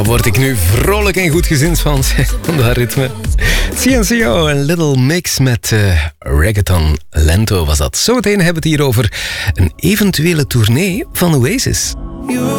Daar word ik nu vrolijk en goedgezind van dat ritme. CNCO, een little mix met reggaeton lento was dat. Zometeen hebben we het hier over een eventuele tournee van Oasis.